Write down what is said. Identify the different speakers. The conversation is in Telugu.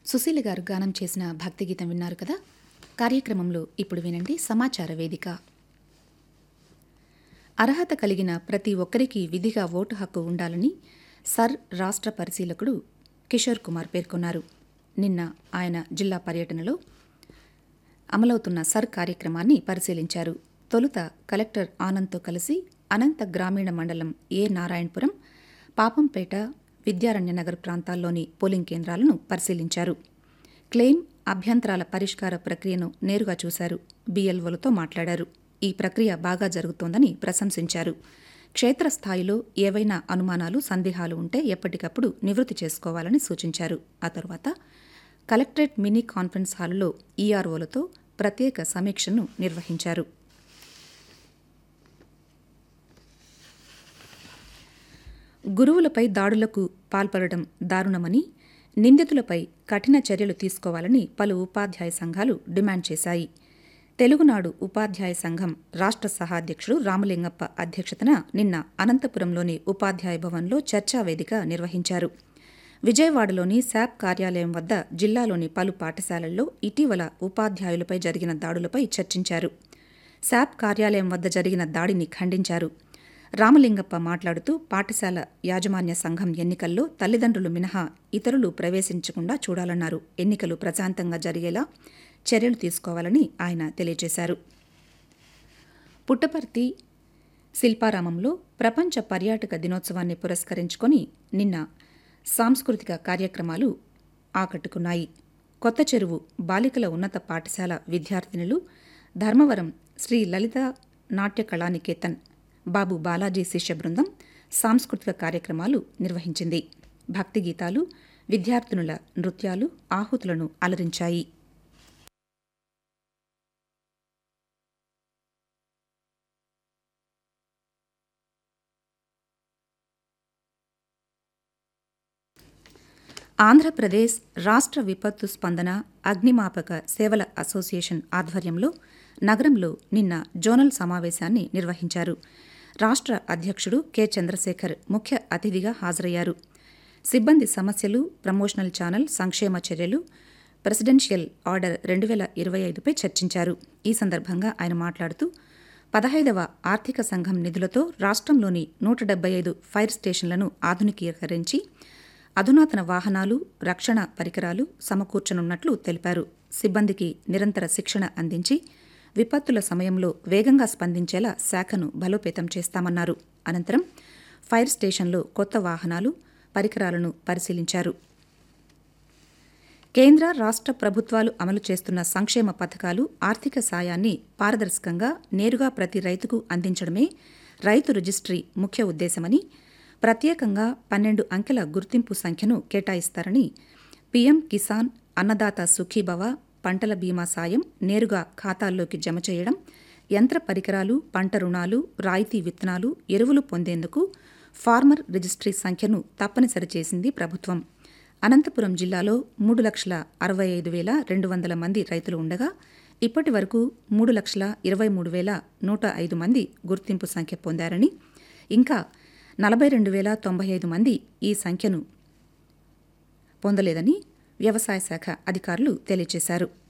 Speaker 1: సుశీల గారు గానం చేసిన భక్తి గీతం విన్నారు కదా. కార్యక్రమంలో ఇప్పుడు వినండి సమాచార వేదిక. అర్హత కలిగిన ప్రతి ఒక్కరికి విధిగా ఓటు హక్కు ఉండాలని సర్ రాష్ట్ర పరిశీలకుడు కిషోర్ కుమార్ పేర్కొన్నారు. నిన్న ఆయన జిల్లా పర్యటనలో అమలవుతున్న సర్ కార్యక్రమాన్ని పరిశీలించారు. తొలుత కలెక్టర్ ఆనంద్తో కలిసి అనంత గ్రామీణ మండలం ఏ నారాయణపురం, పాపంపేట, విద్యారణ్యనగర్ ప్రాంతాల్లోని పోలింగ్ కేంద్రాలను పరిశీలించారు. క్లెయిమ్, అభ్యంతరాల పరిష్కార ప్రక్రియను నేరుగా చూశారు. బీఎల్ఓలతో మాట్లాడారు. ఈ ప్రక్రియ బాగా జరుగుతోందని ప్రశంసించారు. క్షేత్రస్థాయిలో ఏవైనా అనుమానాలు, సందేహాలు ఉంటే ఎప్పటికప్పుడు నివృత్తి చేసుకోవాలని సూచించారు. ఆ తరువాత కలెక్టరేట్ మినీ కాన్ఫరెన్స్ హాలులో ఈఆర్ఓలతో ప్రత్యేక సమీక్షను నిర్వహించారు. గురువులపై దాడులకు పాల్పడడం దారుణమని, నిందితులపై కఠిన చర్యలు తీసుకోవాలని పలు ఉపాధ్యాయ సంఘాలు డిమాండ్ చేశాయి. తెలుగునాడు ఉపాధ్యాయ సంఘం రాష్ట్ర సహాధ్యక్షుడు రామలింగప్ప అధ్యక్షతన నిన్న అనంతపురంలోని ఉపాధ్యాయ భవన్లో చర్చావేదిక నిర్వహించారు. విజయవాడలోని శాప్ కార్యాలయం వద్ద జిల్లాలోని పలు పాఠశాలల్లో ఇటీవల ఉపాధ్యాయులపై జరిగిన దాడులపై చర్చించారు. శాప్ కార్యాలయం వద్ద జరిగిన దాడిని ఖండించారు. రామలింగప్ప మాట్లాడుతూ పాఠశాల యాజమాన్య సంఘం ఎన్నికల్లో తల్లిదండ్రులు మినహా ఇతరులు ప్రవేశించకుండా చూడాలన్నారు. ఎన్నికలు ప్రశాంతంగా జరిగేలా చర్యలు తీసుకోవాలని ఆయన తెలియజేశారు. పుట్టపర్తి శిల్పారామంలో ప్రపంచ పర్యాటక దినోత్సవాన్ని పురస్కరించుకొని నిన్న సాంస్కృతిక కార్యక్రమాలు ఆకట్టుకున్నాయి. కొత్త చెరువు బాలికల ఉన్నత పాఠశాల విద్యార్థినులు, ధర్మవరం శ్రీ లలిత నాట్య కళానికేతన్ బాబు బాలాజీ శిష్య బృందం సాంస్కృతిక కార్యక్రమాలు నిర్వహించింది. భక్తి గీతాలు, విద్యార్థినుల నృత్యాలు ఆహుతులను అలరించాయి. ఆంధ్రప్రదేశ్ రాష్ట్ర విపత్తు స్పందన అగ్నిమాపక సేవల అసోసియేషన్ ఆధ్వర్యంలో నగరంలో నిన్న జోనల్ సమావేశాన్ని నిర్వహించారు. రాష్ట్ర అధ్యక్షుడు కె చంద్రశేఖర్ ముఖ్య అతిథిగా హాజరయ్యారు. సిబ్బంది సమస్యలు, ప్రమోషనల్ ఛానల్, సంక్షేమ చర్యలు, ప్రెసిడెన్షియల్ ఆర్డర్ 2025పై చర్చించారు. ఈ సందర్భంగా ఆయన మాట్లాడుతూ 15వ ఆర్థిక సంఘం నిధులతో రాష్ట్రంలోని 175 ఫైర్ స్టేషన్లను ఆధునికీకరించి అధునాతన వాహనాలు, రక్షణ పరికరాలు సమకూర్చనున్నట్లు తెలిపారు. సిబ్బందికి నిరంతర శిక్షణ అందించి విపత్తుల సమయంలో వేగంగా స్పందించేలా శాఖను బలోపేతం చేస్తామన్నారు. అనంతరం ఫైర్ స్టేషన్లో కొత్త వాహనాలు, పరికరాలను పరిశీలించారు. కేంద్ర, రాష్ట్ర ప్రభుత్వాలు అమలు చేస్తున్న సంక్షేమ పథకాలు, ఆర్థిక సాయాన్ని పారదర్శకంగా నేరుగా ప్రతి రైతుకు అందించడమే రైతు రిజిస్ట్రీ ముఖ్య ఉద్దేశమని, ప్రత్యేకంగా 12 అంకెల గుర్తింపు సంఖ్యను కేటాయిస్తారని, పీఎం కిసాన్, అన్నదాత సుఖీభవ, పంటల బీమా సాయం నేరుగా ఖాతాల్లోకి జమ చేయడం, యంత్ర పరికరాలు, పంట రుణాలు, రాయితీ విత్తనాలు, ఎరువులు పొందేందుకు ఫార్మర్ రిజిస్ట్రీ సంఖ్యను తప్పనిసరి చేసింది ప్రభుత్వం. అనంతపురం జిల్లాలో 3,65,200 మంది రైతులు ఉండగా ఇప్పటి వరకు 3,23,105 మంది గుర్తింపు సంఖ్య పొందారని, ఇంకా 42,095 మంది ఈ సంఖ్యను పొందలేదని వ్యవసాయ శాఖ అధికారులు తెలియజేశారు.